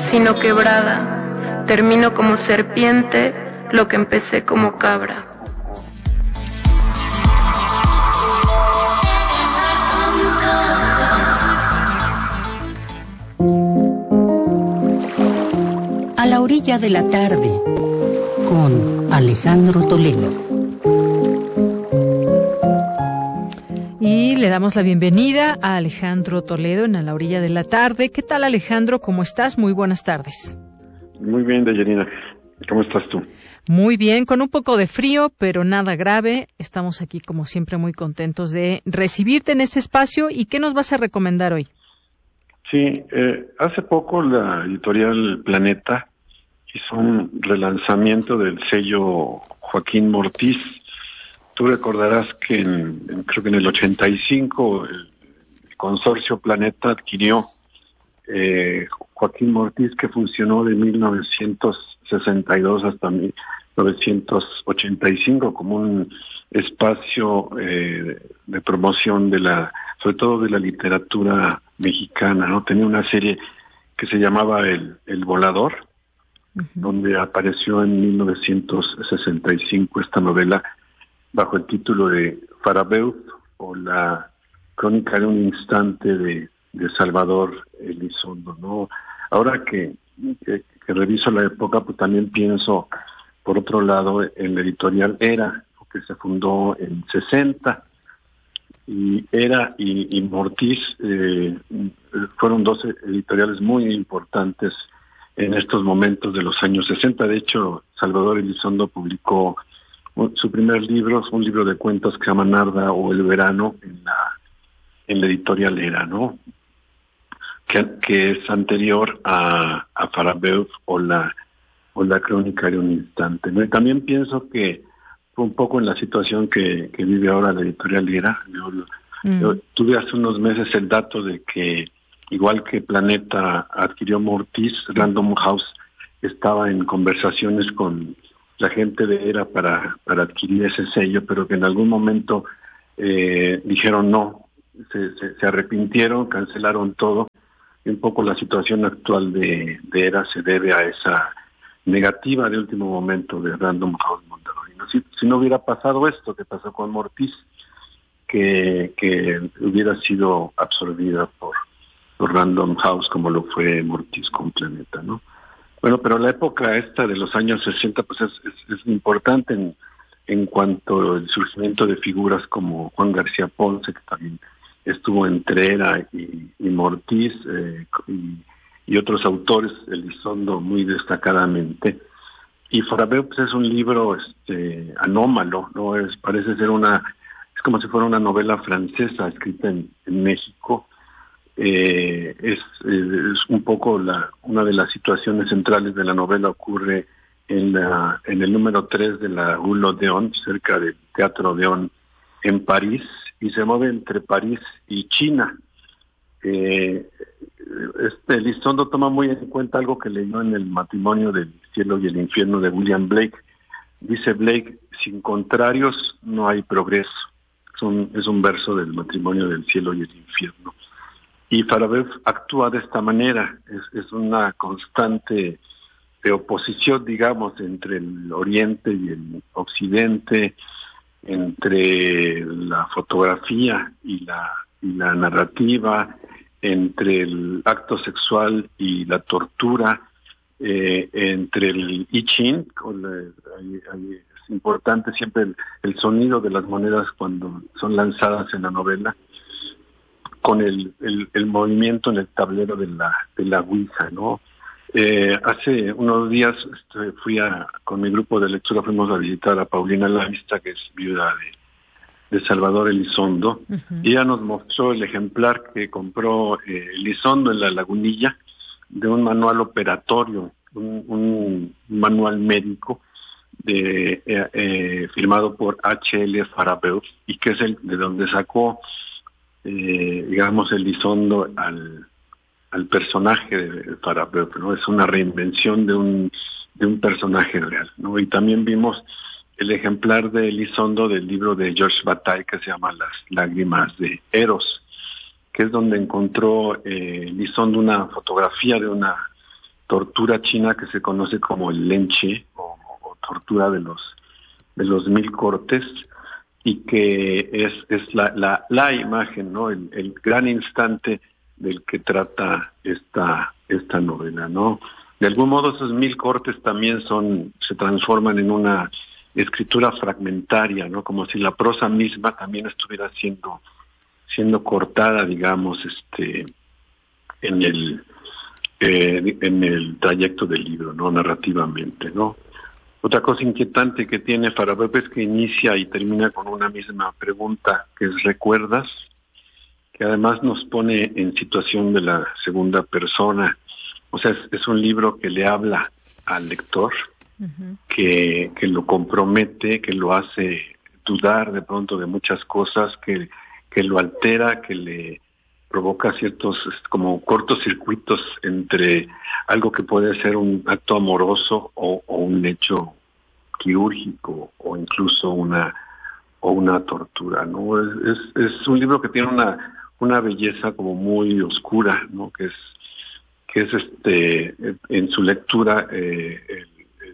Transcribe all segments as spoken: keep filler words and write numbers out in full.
sino quebrada. Termino como serpiente lo que empecé como cabra. A la orilla de la tarde, con Alejandro Toledo. Y le damos la bienvenida a Alejandro Toledo en A la orilla de la tarde. ¿Qué tal, Alejandro? ¿Cómo estás? Muy buenas tardes. Muy bien, Deyanira. ¿Cómo estás tú? Muy bien, con un poco de frío, pero nada grave. Estamos aquí, como siempre, muy contentos de recibirte en este espacio. ¿Y qué nos vas a recomendar hoy? Sí, eh, hace poco la editorial Planeta hizo un relanzamiento del sello Joaquín Mortiz. Tú recordarás que en, en, creo que en el ochenta y cinco el, el consorcio Planeta adquirió eh, Joaquín Mortiz, que funcionó de mil novecientos sesenta y dos hasta mil novecientos ochenta y cinco como un espacio eh, de promoción de la, sobre todo de la literatura mexicana, ¿no? Tenía una serie que se llamaba El, El Volador, uh-huh. donde apareció en mil novecientos sesenta y cinco esta novela bajo el título de Farabeuf, o la crónica de un instante de, de Salvador Elizondo, ¿no? Ahora que, que, que reviso la época, pues también pienso, por otro lado, en la editorial Era, que se fundó en sesenta, y Era y, y Mortiz eh, fueron dos editoriales muy importantes en estos momentos de los años sesenta. De hecho, Salvador Elizondo publicó su primer libro, un libro de cuentos que se llama Narda o El Verano, en la, en la editorial Era, ¿no? Que, que es anterior a, a Farabeuf o la, o la crónica de un instante, ¿no? Y también pienso que un poco en la situación que, que vive ahora la editorial Era. Yo, mm. yo tuve hace unos meses el dato de que, igual que Planeta adquirió Mortiz, Random House estaba en conversaciones con la gente de Era para, para adquirir ese sello, pero que en algún momento eh, dijeron no, se, se, se arrepintieron, cancelaron todo, y un poco la situación actual de, de Era se debe a esa negativa de último momento de Random House Monterrey. Si, si no hubiera pasado esto que pasó con Mortiz, que, que hubiera sido absorbida por, por Random House como lo fue Mortiz con Planeta, ¿no? Bueno, pero la época esta de los años sesenta pues es, es, es importante en, en cuanto al surgimiento de figuras como Juan García Ponce, que también estuvo entre Era y, y Mortiz, eh, y, y otros autores, Elizondo muy destacadamente. Y Farabeuf pues, es un libro este anómalo, no es parece ser una es como si fuera una novela francesa escrita en, en México. Eh, es, es un poco la una de las situaciones centrales de la novela ocurre en la en el número tres de la Rue L'Odéon, cerca del Teatro Odeón en París, y se mueve entre París y China. Eh, este Elizondo toma muy en cuenta algo que leyó en El matrimonio del cielo y el infierno de William Blake. Dice Blake: sin contrarios no hay progreso. Es un, es un verso del matrimonio del cielo y el infierno. Y Farabeuf actúa de esta manera. Es, es una constante de oposición, digamos, entre el oriente y el occidente, entre la fotografía y la, y la narrativa, entre el acto sexual y la tortura, eh, entre el I Ching, con la, hay, hay, es importante siempre el, el sonido de las monedas cuando son lanzadas en la novela, con el, el, el movimiento en el tablero de la, de la Ouija, ¿no? Eh, hace unos días este, fui a, con mi grupo de lectura, fuimos a visitar a Paulina Lavista, que es viuda de de Salvador Elizondo, uh-huh. y ella nos mostró el ejemplar que compró eh, Elizondo en La Lagunilla, de un manual operatorio, un, un manual médico de eh, eh, firmado por H L Farabeuf, y que es el de donde sacó, eh, digamos, Elizondo al, al personaje de Farabeuf, ¿no? Es una reinvención de un, de un personaje real, ¿no? Y también vimos el ejemplar de Elizondo del libro de Georges Bataille que se llama Las lágrimas de Eros, que es donde encontró eh, Elizondo una fotografía de una tortura china que se conoce como el lenche o, o tortura de los de los mil cortes, y que es es la la, la imagen, ¿no? El, el gran instante del que trata esta esta novela, ¿no? De algún modo esos mil cortes también son se transforman en una escritura fragmentaria, ¿no? Como si la prosa misma también estuviera siendo siendo cortada, digamos, este en el eh, en el trayecto del libro, ¿no? Narrativamente, ¿no? Otra cosa inquietante que tiene Farabeuf es que inicia y termina con una misma pregunta, que es ¿recuerdas? Que además nos pone en situación de la segunda persona. O sea, es, es un libro que le habla al lector, uh-huh. que, que lo compromete, que lo hace dudar de pronto de muchas cosas, que, que lo altera, que le provoca ciertos como cortocircuitos entre algo que puede ser un acto amoroso o, o un hecho quirúrgico o incluso una o una tortura, ¿no? Es, es, es un libro que tiene una una belleza como muy oscura, ¿no? Que es que es este en su lectura eh, el, el,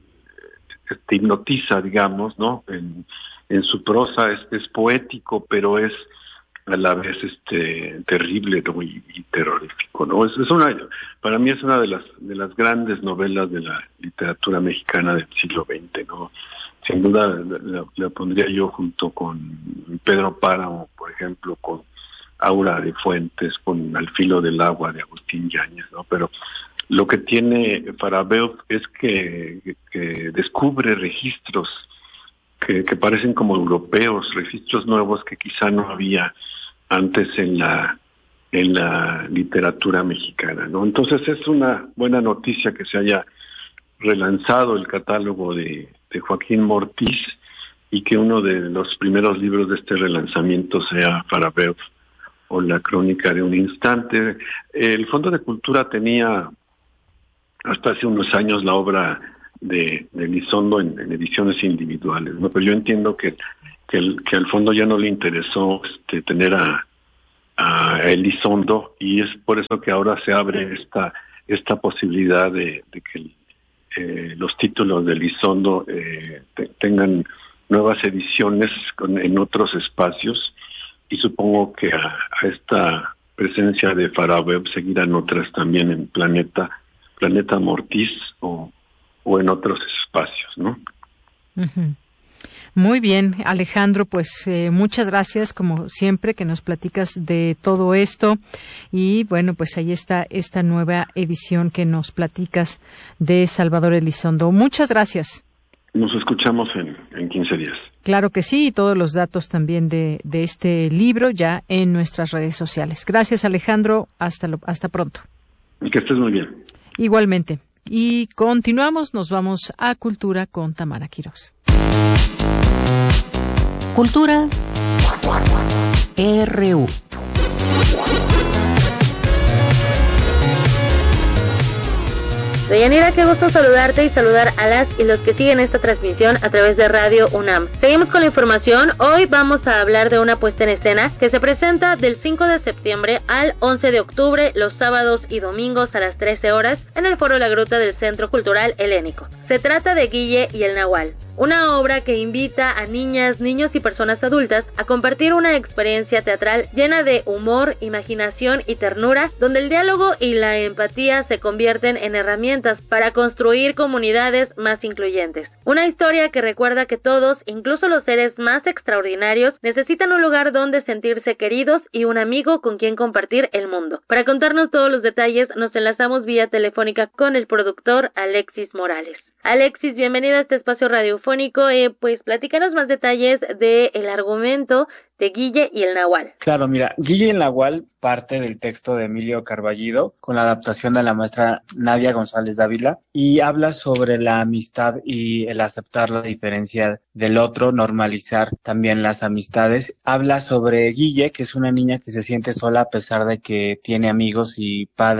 el, te hipnotiza, digamos, ¿no? En, en su prosa es, es poético, pero es a la vez este terrible, ¿no? y, y terrorífico, ¿no? Es, es una, para mí es una de las de las grandes novelas de la literatura mexicana del siglo veinte, ¿no? Sin duda la, la pondría yo junto con Pedro Páramo, por ejemplo, con Aura de Fuentes, con Al filo del agua de Agustín Yáñez, ¿no? Pero lo que tiene Farabeuf es que, que descubre registros que, que parecen como europeos, registros nuevos que quizá no había antes en la en la literatura mexicana, ¿no? Entonces es una buena noticia que se haya relanzado el catálogo de, de Joaquín Mortiz y que uno de los primeros libros de este relanzamiento sea Farabeuf o La crónica de un instante. El Fondo de Cultura tenía hasta hace unos años la obra de, de Elizondo en, en ediciones individuales, ¿no? Pero yo entiendo que que, el, que al fondo ya no le interesó este, tener a, a Elizondo, y es por eso que ahora se abre esta esta posibilidad de, de que eh, los títulos de Elizondo eh, te, tengan nuevas ediciones con, en otros espacios, y supongo que a, a esta presencia de Farabeuf seguirán otras también en Planeta Planeta Mortiz o, o en otros espacios, ¿no? Uh-huh. Muy bien, Alejandro, pues eh, muchas gracias, como siempre, que nos platicas de todo esto. Y bueno, pues ahí está esta nueva edición que nos platicas de Salvador Elizondo. Muchas gracias. Nos escuchamos en, en quince días. Claro que sí, y todos los datos también de, de este libro ya en nuestras redes sociales. Gracias, Alejandro. Hasta, lo, hasta pronto. Y que estés muy bien. Igualmente. Y continuamos, nos vamos a Cultura con Tamara Quirós. Cultura R U. Deyanira, qué gusto saludarte y saludar a las y los que siguen esta transmisión a través de Radio UNAM. Seguimos con la información. Hoy vamos a hablar de una puesta en escena que se presenta del cinco de septiembre al once de octubre, los sábados y domingos a las trece horas, en el Foro La Gruta del Centro Cultural Helénico. Se trata de Guille y el Nahual, una obra que invita a niñas, niños y personas adultas a compartir una experiencia teatral llena de humor, imaginación y ternura, donde el diálogo y la empatía se convierten en herramientas para construir comunidades más incluyentes. Una historia que recuerda que todos, incluso los seres más extraordinarios, necesitan un lugar donde sentirse queridos y un amigo con quien compartir el mundo. Para contarnos todos los detalles, nos enlazamos vía telefónica con el productor Alexis Morales. Alexis, bienvenido a este espacio radiofónico. Eh, pues platícanos más detalles del argumento de Guille y el Nahual. Claro, mira, Guille y el Nahual parte del texto de Emilio Carballido con la adaptación de la maestra Nadia González Dávila y habla sobre la amistad y el aceptar la diferencia del otro, normalizar también las amistades. Habla sobre Guille, que es una niña que se siente sola a pesar de que tiene amigos y padres,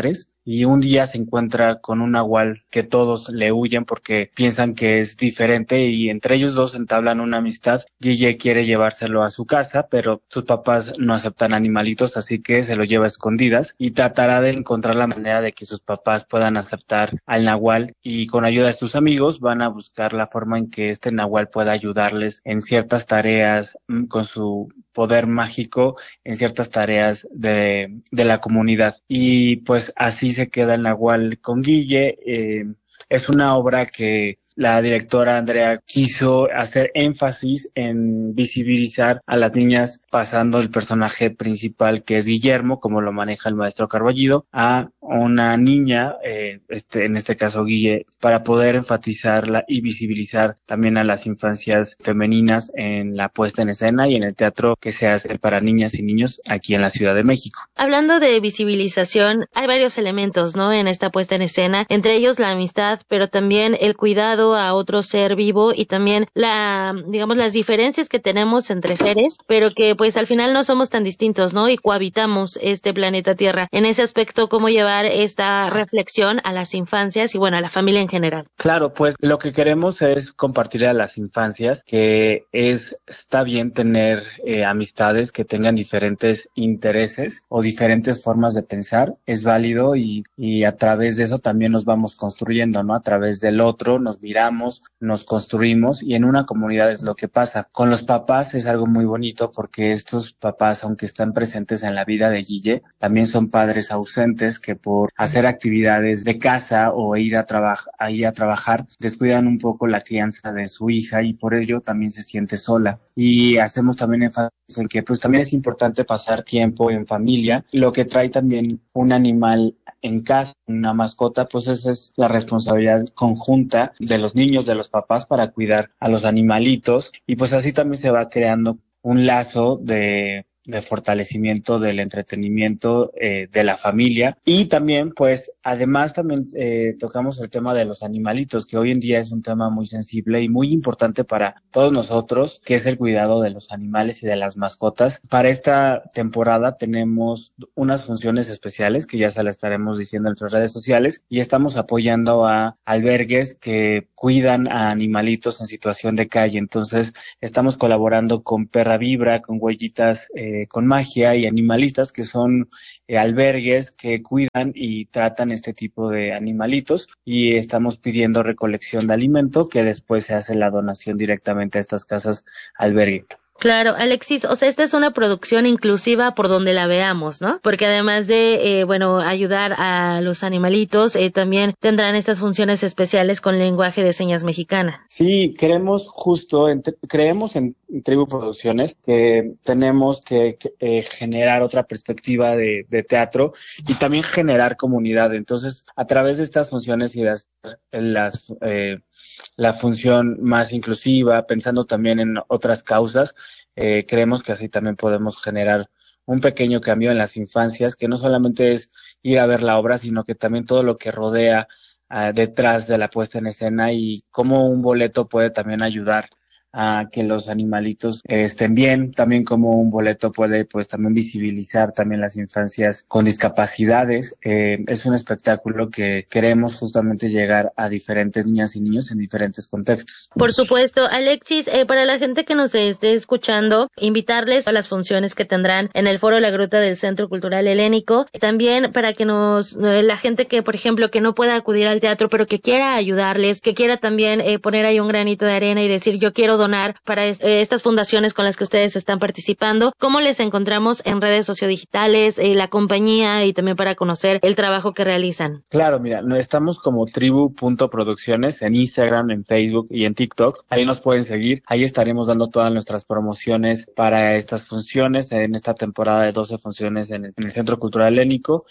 y un día se encuentra con un nahual que todos le huyen porque piensan que es diferente y entre ellos dos entablan una amistad. Guille quiere llevárselo a su casa, pero sus papás no aceptan animalitos, así que se lo lleva a escondidas y tratará de encontrar la manera de que sus papás puedan aceptar al nahual, y con ayuda de sus amigos van a buscar la forma en que este nahual pueda ayudarles en ciertas tareas con su poder mágico, en ciertas tareas de, de la comunidad. Y pues así se queda el nahual con Guille. Eh, es una obra que la directora Andrea quiso hacer énfasis en visibilizar a las niñas, pasando el personaje principal, que es Guillermo, como lo maneja el maestro Carballido, a una niña, eh, este, en este caso Guille, para poder enfatizarla y visibilizar también a las infancias femeninas en la puesta en escena y en el teatro que se hace para niñas y niños aquí en la Ciudad de México. Hablando de visibilización, hay varios elementos, ¿no?, en esta puesta en escena, entre ellos la amistad, pero también el cuidado a otro ser vivo y también la, digamos, las diferencias que tenemos entre seres, pero que pues al final no somos tan distintos, ¿no? Y cohabitamos este planeta Tierra. En ese aspecto, ¿cómo llevar esta reflexión a las infancias y bueno, a la familia en general? Claro, pues lo que queremos es compartir a las infancias que es, está bien tener eh, amistades que tengan diferentes intereses o diferentes formas de pensar, es válido, y, y a través de eso también nos vamos construyendo, ¿no? A través del otro nos miramos, nos construimos, y en una comunidad es lo que pasa. Con los papás es algo muy bonito porque estos papás, aunque están presentes en la vida de Guille, también son padres ausentes que por hacer actividades de casa o ir a, traba- a ir a trabajar descuidan un poco la crianza de su hija, y por ello también se siente sola. Y hacemos también énfasis en que pues también es importante pasar tiempo en familia, lo que trae también un animal en casa, una mascota, pues esa es la responsabilidad conjunta de los niños, de los papás, para cuidar a los animalitos, y pues así también se va creando un lazo de de fortalecimiento del entretenimiento eh, de la familia. Y también, pues, además también eh, tocamos el tema de los animalitos, que hoy en día es un tema muy sensible y muy importante para todos nosotros, que es el cuidado de los animales y de las mascotas. Para esta temporada tenemos unas funciones especiales que ya se las estaremos diciendo en nuestras redes sociales, y estamos apoyando a albergues que cuidan a animalitos en situación de calle. Entonces, estamos colaborando con Perra Vibra, con Huellitas eh, con Magia y Animalistas, que son eh, albergues que cuidan y tratan este tipo de animalitos, y estamos pidiendo recolección de alimento, que después se hace la donación directamente a estas casas albergue. Claro, Alexis, o sea, esta es una producción inclusiva por donde la veamos, ¿no? Porque además de, eh, bueno, ayudar a los animalitos, eh, también tendrán estas funciones especiales con lenguaje de señas mexicana. Sí, queremos justo, en, creemos en Tribu Producciones que tenemos que, que eh, generar otra perspectiva de, de teatro y también generar comunidad. Entonces, a través de estas funciones y las, las eh, la función más inclusiva, pensando también en otras causas, eh, creemos que así también podemos generar un pequeño cambio en las infancias, que no solamente es ir a ver la obra, sino que también todo lo que rodea uh, detrás de la puesta en escena, y cómo un boleto puede también ayudar a que los animalitos eh, estén bien, también como un boleto puede pues también visibilizar también las infancias con discapacidades. Eh, es un espectáculo que queremos justamente llegar a diferentes niñas y niños en diferentes contextos. Por supuesto, Alexis, eh, para la gente que nos esté escuchando, invitarles a las funciones que tendrán en el Foro La Gruta del Centro Cultural Helénico, también para que nos, eh, la gente que, por ejemplo, que no pueda acudir al teatro, pero que quiera ayudarles, que quiera también eh, poner ahí un granito de arena y decir, yo quiero donar para es, eh, estas fundaciones con las que ustedes están participando. ¿Cómo les encontramos en redes sociodigitales, eh, la compañía, y también para conocer el trabajo que realizan? Claro, mira, estamos como tribu punto producciones en Instagram, en Facebook y en TikTok. Ahí nos pueden seguir. Ahí estaremos dando todas nuestras promociones para estas funciones en esta temporada de doce funciones en el, en el Centro Cultural Helénico.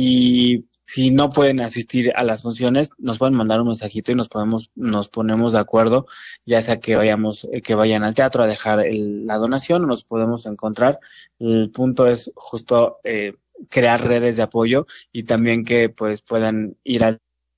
Y si no pueden asistir a las funciones, nos pueden mandar un mensajito y nos podemos, nos ponemos de acuerdo, ya sea que vayamos, que vayan al teatro a dejar el, la donación, o nos podemos encontrar. El punto es justo eh, crear redes de apoyo, y también que pues puedan ir al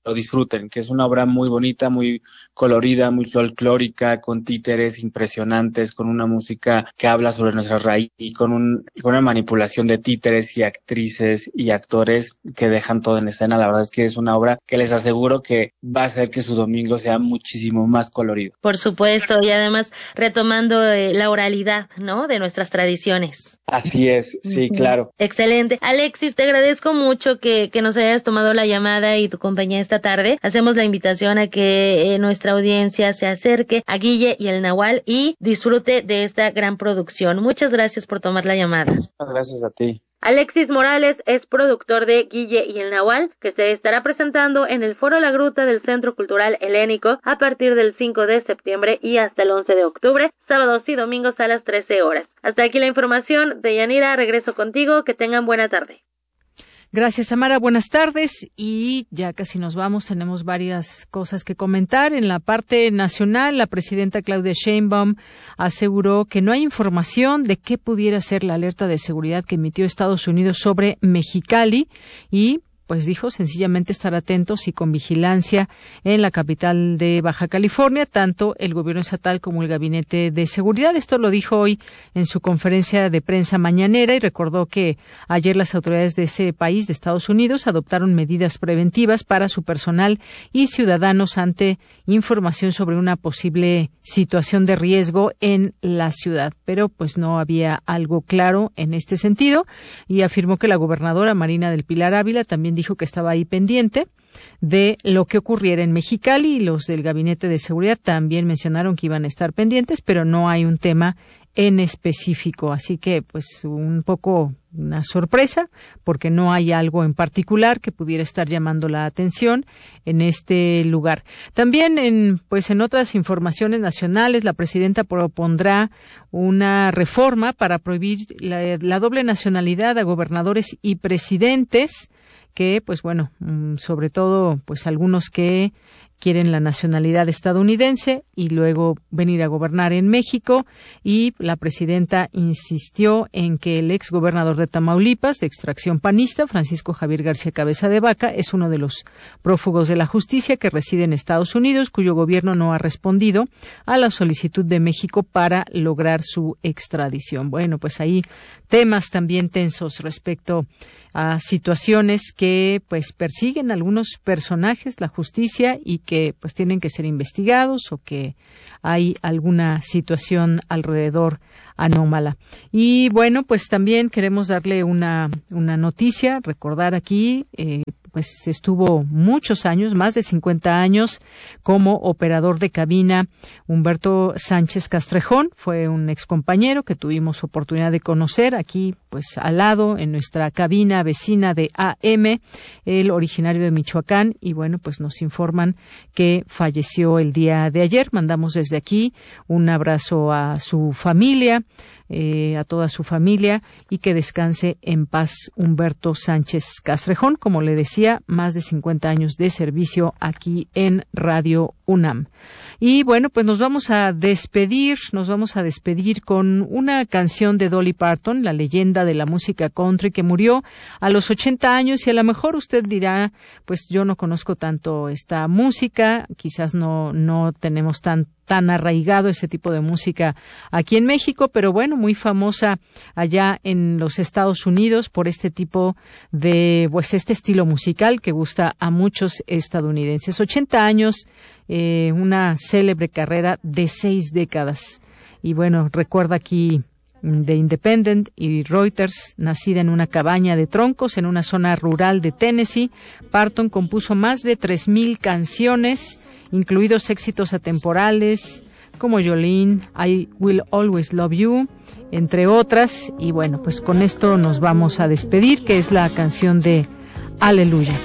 lo disfruten, que es una obra muy bonita, muy colorida, muy folclórica, con títeres impresionantes, con una música que habla sobre nuestra raíz y con, un, con una manipulación de títeres y actrices y actores que dejan todo en escena. La verdad es que es una obra que les aseguro que va a hacer que su domingo sea muchísimo más colorido. Por supuesto, y además retomando eh, la oralidad, ¿no?, de nuestras tradiciones. Así es, sí, uh-huh. Claro. Excelente. Alexis, te agradezco mucho que, que nos hayas tomado la llamada y tu compañía esta tarde. Hacemos la invitación a que eh, nuestra audiencia se acerque a Guille y el Nahual y disfrute de esta gran producción. Muchas gracias por tomar la llamada. Muchas gracias a ti. Alexis Morales es productor de Guille y el Nahual, que se estará presentando en el Foro La Gruta del Centro Cultural Helénico a partir del cinco de septiembre y hasta el once de octubre, sábados y domingos a las trece horas. Hasta aquí la información. De Yanira, regreso contigo. Que tengan buena tarde. Gracias, Tamara. Buenas tardes. Y ya casi nos vamos. Tenemos varias cosas que comentar. En la parte nacional, la presidenta Claudia Sheinbaum aseguró que no hay información de qué pudiera ser la alerta de seguridad que emitió Estados Unidos sobre Mexicali y pues dijo sencillamente estar atentos y con vigilancia en la capital de Baja California, tanto el gobierno estatal como el gabinete de seguridad. Esto lo dijo hoy en su conferencia de prensa mañanera y recordó que ayer las autoridades de ese país, de Estados Unidos, adoptaron medidas preventivas para su personal y ciudadanos ante información sobre una posible situación de riesgo en la ciudad. Pero pues no había algo claro en este sentido y afirmó que la gobernadora Marina del Pilar Ávila también dijo que estaba ahí pendiente de lo que ocurriera en Mexicali y los del Gabinete de Seguridad también mencionaron que iban a estar pendientes, pero no hay un tema en específico. Así que, pues, un poco una sorpresa porque no hay algo en particular que pudiera estar llamando la atención en este lugar. También en, pues, en otras informaciones nacionales, la presidenta propondrá una reforma para prohibir la, la doble nacionalidad a gobernadores y presidentes que, pues bueno, sobre todo, pues algunos que quieren la nacionalidad estadounidense y luego venir a gobernar en México, y la presidenta insistió en que el ex gobernador de Tamaulipas, de extracción panista, Francisco Javier García Cabeza de Vaca, es uno de los prófugos de la justicia que reside en Estados Unidos, cuyo gobierno no ha respondido a la solicitud de México para lograr su extradición. Bueno, pues ahí temas también tensos respecto a situaciones que pues persiguen algunos personajes, la justicia, y que pues tienen que ser investigados o que hay alguna situación alrededor anómala. Y bueno, pues también queremos darle una, una noticia, recordar aquí, eh, pues estuvo muchos años, más de cincuenta años, como operador de cabina Humberto Sánchez Castrejón. Fue un excompañero que tuvimos oportunidad de conocer aquí, pues al lado, en nuestra cabina vecina de A M, el originario de Michoacán, y bueno, pues nos informan que falleció el día de ayer. Mandamos desde aquí un abrazo a su familia, Eh, a toda su familia, y que descanse en paz Humberto Sánchez Castrejón, como le decía, más de cincuenta años de servicio aquí en Radio UNAM. Y bueno, pues nos vamos a despedir, nos vamos a despedir con una canción de Dolly Parton, la leyenda de la música country, que murió a los ochenta años, y a lo mejor usted dirá, pues yo no conozco tanto esta música, quizás no, no tenemos tan tan arraigado ese tipo de música aquí en México, pero bueno, muy famosa allá en los Estados Unidos por este tipo de, pues este estilo musical que gusta a muchos estadounidenses. ochenta años, eh, una célebre carrera de seis décadas. Y bueno, recuerda aquí de Independent y Reuters, nacida en una cabaña de troncos en una zona rural de Tennessee, Parton compuso más de tres mil canciones, incluidos éxitos atemporales como Jolene, I Will Always Love You, entre otras. Y bueno, pues con esto nos vamos a despedir, que es la canción de Aleluya.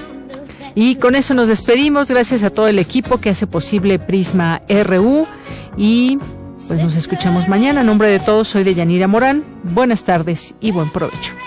Y con eso nos despedimos, gracias a todo el equipo que hace posible Prisma R U, y pues nos escuchamos mañana. En nombre de todos, soy Deyanira Morán. Buenas tardes y buen provecho.